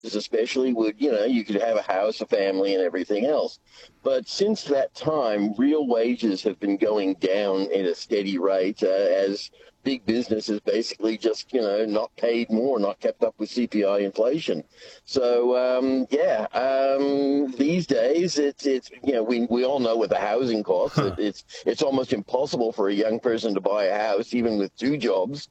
especially would, you could have a house, a family, and everything else. But since that time, real wages have been going down at a steady rate as big business is basically just, not paid more, not kept up with CPI inflation. So, these days we all know with the housing costs, it's almost impossible for a young person to buy a house, even with two jobs.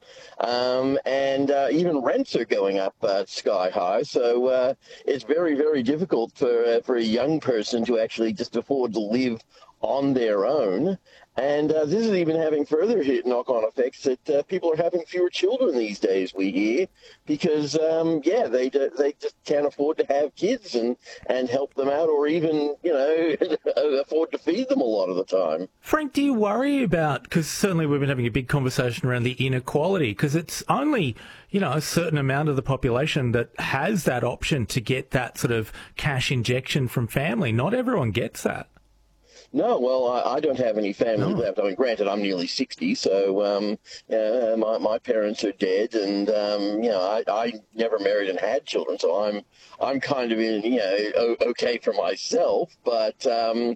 And even rents are going up sky high. So it's very, very difficult for a young person to actually just afford to live on their own. And this is even having further knock-on effects that people are having fewer children these days, we hear, because, they just can't afford to have kids and help them out or even, afford to feed them a lot of the time. Frank, do you worry about, because certainly we've been having a big conversation around the inequality, because it's only, a certain amount of the population that has that option to get that sort of cash injection from family. Not everyone gets that. No, well, I don't have any family left. I mean, granted, I'm nearly 60, so my parents are dead, and I never married and had children, so I'm kind of in okay for myself. But for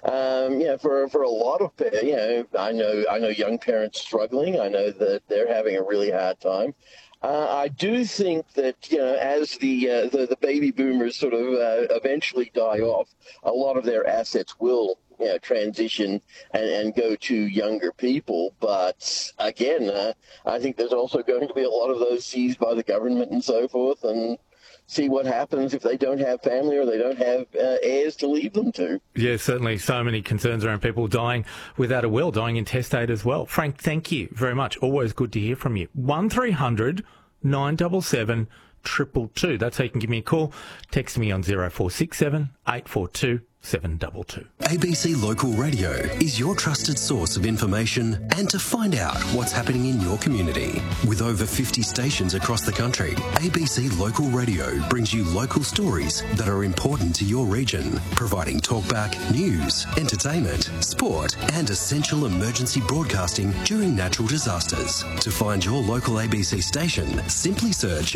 a lot of I know young parents struggling. I know that they're having a really hard time. I do think that, as the baby boomers sort of eventually die off, a lot of their assets will transition and go to younger people. But again, I think there's also going to be a lot of those seized by the government and so forth, and see what happens if they don't have family or they don't have heirs to leave them to. Yeah, certainly so many concerns around people dying without a will, dying intestate as well. Frank, thank you very much. Always good to hear from you. 1300 977 222. That's how you can give me a call. Text me on 0467 842 722. ABC Local Radio is your trusted source of information and to find out what's happening in your community. With over 50 stations across the country, ABC Local Radio brings you local stories that are important to your region, providing talkback, news, entertainment, sport and essential emergency broadcasting during natural disasters. To find your local ABC station, simply search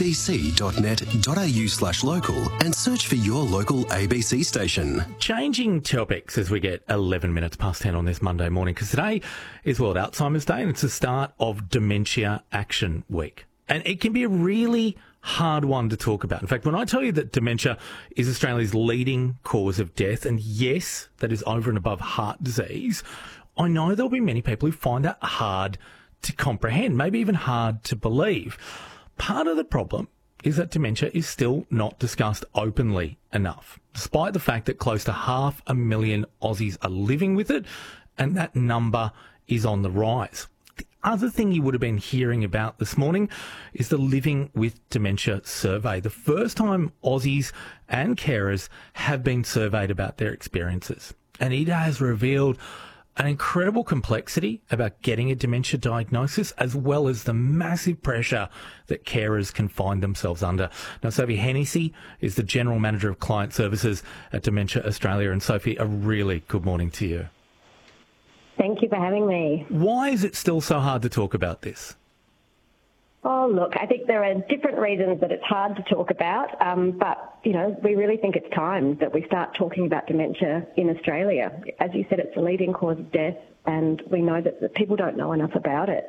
abc.net.au/local and search for your local ABC station. Changing topics as we get 11 minutes past 10 on this Monday morning, because today is World Alzheimer's Day and it's the start of Dementia Action Week. And it can be a really hard one to talk about. In fact, when I tell you that dementia is Australia's leading cause of death, and yes, that is over and above heart disease, I know there'll be many people who find that hard to comprehend, maybe even hard to believe. Part of the problem is that dementia is still not discussed openly enough, despite the fact that close to 500,000 Aussies are living with it, and that number is on the rise. The other thing you would have been hearing about this morning is the Living with Dementia survey, the first time Aussies and carers have been surveyed about their experiences. And it has revealed an incredible complexity about getting a dementia diagnosis, as well as the massive pressure that carers can find themselves under. Now, Sophie Hennessy is the General Manager of Client Services at Dementia Australia. And Sophie, a really good morning to you. Thank you for having me. Why is it still so hard to talk about this? Oh, look, I think there are different reasons that it's hard to talk about, but, we really think it's time that we start talking about dementia in Australia. As you said, it's the leading cause of death, and we know that people don't know enough about it.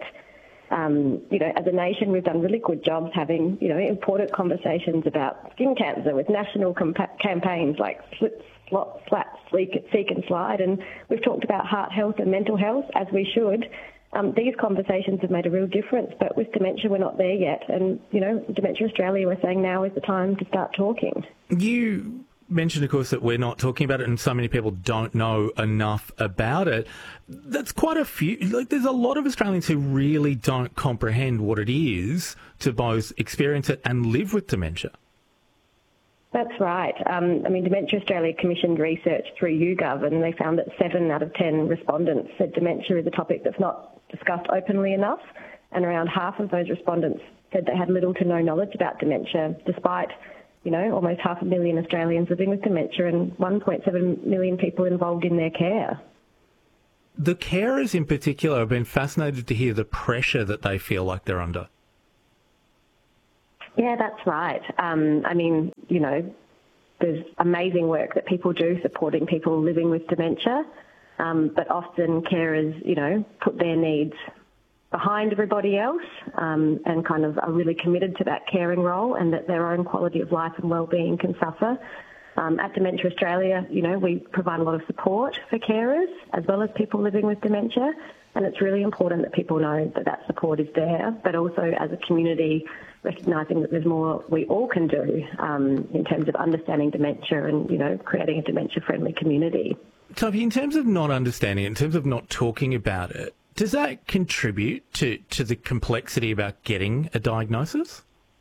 As a nation, we've done really good jobs having, important conversations about skin cancer with national campaigns like Flat, Seek and Slide, and we've talked about heart health and mental health, as we should. These conversations have made a real difference, but with dementia, we're not there yet. And, Dementia Australia, we're saying now is the time to start talking. You mentioned, of course, that we're not talking about it and so many people don't know enough about it. That's quite a few. There's a lot of Australians who really don't comprehend what it is to both experience it and live with dementia. That's right. Dementia Australia commissioned research through YouGov, and they found that 7 out of 10 respondents said dementia is a topic that's not discussed openly enough, and around half of those respondents said they had little to no knowledge about dementia, despite, almost 500,000 Australians living with dementia and 1.7 million people involved in their care. The carers in particular have been fascinated to hear the pressure that they feel like they're under. Yeah, that's right. There's amazing work that people do supporting people living with dementia, but often carers, put their needs behind everybody else and kind of are really committed to that caring role, and that their own quality of life and well-being can suffer. At Dementia Australia, we provide a lot of support for carers as well as people living with dementia, and it's really important that people know that that support is there, but also as a community recognising that there's more we all can do in terms of understanding dementia and, creating a dementia-friendly community. Sophie, in terms of not understanding it, in terms of not talking about it, does that contribute to the complexity about getting a diagnosis?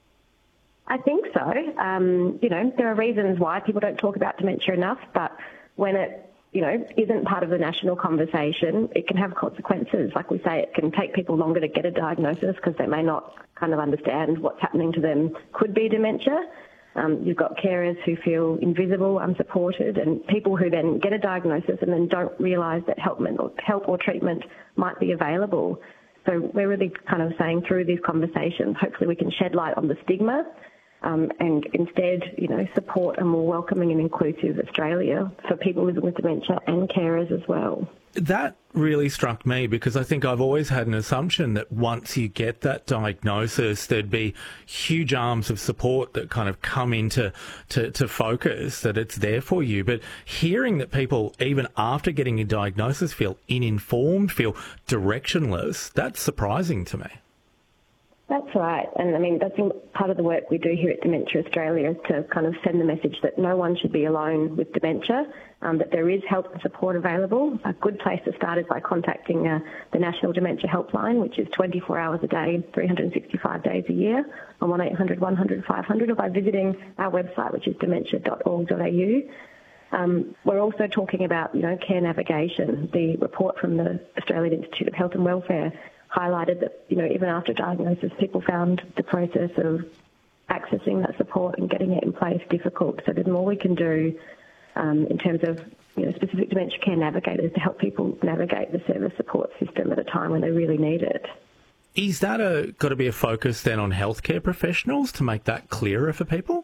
I think so. There are reasons why people don't talk about dementia enough, but when it, isn't part of the national conversation, it can have consequences. Like we say, it can take people longer to get a diagnosis because they may not kind of understand what's happening to them could be dementia. You've got carers who feel invisible, unsupported, and people who then get a diagnosis and then don't realise that help or treatment might be available. So we're really kind of saying through these conversations, hopefully we can shed light on the stigma and instead, support a more welcoming and inclusive Australia for people living with dementia and carers as well. That really struck me because I think I've always had an assumption that once you get that diagnosis, there'd be huge arms of support that kind of come into to focus, that it's there for you. But hearing that people, even after getting a diagnosis, feel uninformed, feel directionless, that's surprising to me. That's right. And that's part of the work we do here at Dementia Australia is to kind of send the message that no one should be alone with dementia, that there is help and support available. A good place to start is by contacting the National Dementia Helpline, which is 24 hours a day, 365 days a year, on 1800 100 500, or by visiting our website, which is dementia.org.au. We're also talking about, care navigation. The report from the Australian Institute of Health and Welfare highlighted that, even after diagnosis, people found the process of accessing that support and getting it in place difficult. So there's more we can do in terms of, specific dementia care navigators to help people navigate the service support system at a time when they really need it. Is that got to be a focus then on healthcare professionals to make that clearer for people?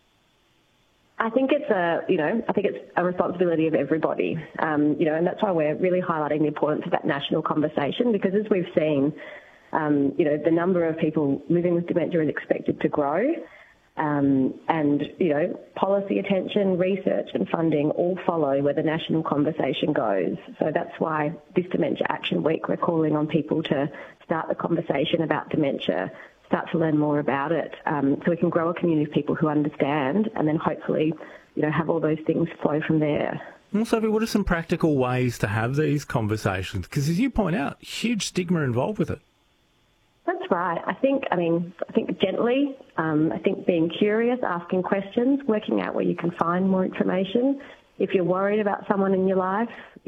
I think it's a responsibility of everybody, and that's why we're really highlighting the importance of that national conversation, because as we've seen, the number of people living with dementia is expected to grow, and policy attention, research and funding all follow where the national conversation goes. So that's why this Dementia Action Week we're calling on people to start the conversation about dementia, start to learn more about it, so we can grow a community of people who understand, and then hopefully, have all those things flow from there. Well, Sophie, what are some practical ways to have these conversations? Because as you point out, huge stigma involved with it. That's right. I think gently, I think being curious, asking questions, working out where you can find more information. If you're worried about someone in your life,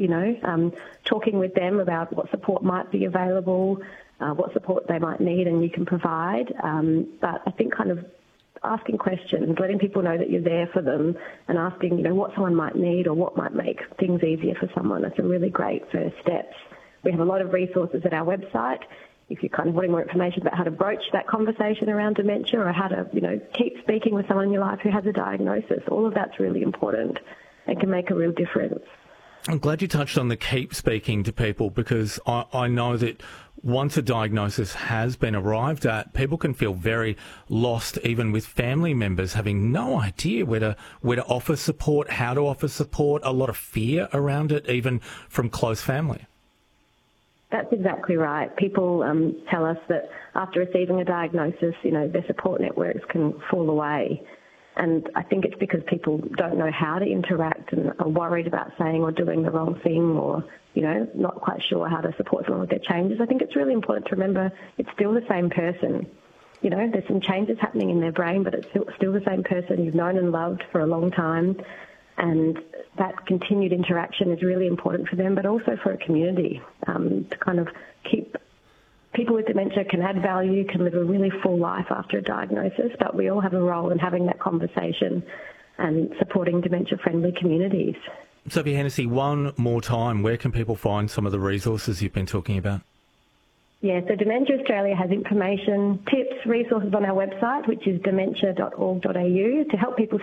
talking with them about what support might be available, what support they might need and you can provide. But I think kind of asking questions, letting people know that you're there for them, and asking, what someone might need or what might make things easier for someone. That's a really great first steps. We have a lot of resources at our website. If you're kind of wanting more information about how to broach that conversation around dementia, or how to, keep speaking with someone in your life who has a diagnosis, all of that's really important and can make a real difference. I'm glad you touched on the keep speaking to people, because I know that once a diagnosis has been arrived at, people can feel very lost, even with family members having no idea where to offer support, how to offer support, a lot of fear around it, even from close family. That's exactly right. People tell us that after receiving a diagnosis, their support networks can fall away. And I think it's because people don't know how to interact and are worried about saying or doing the wrong thing, or, not quite sure how to support someone with their changes. I think it's really important to remember it's still the same person. There's some changes happening in their brain, but it's still the same person you've known and loved for a long time. And that continued interaction is really important for them, but also for a community to kind of keep. People with dementia can add value, can live a really full life after a diagnosis, but we all have a role in having that conversation and supporting dementia-friendly communities. Sophie Hennessy, one more time, where can people find some of the resources you've been talking about? Yeah, so Dementia Australia has information, tips, resources on our website, which is dementia.org.au, to help people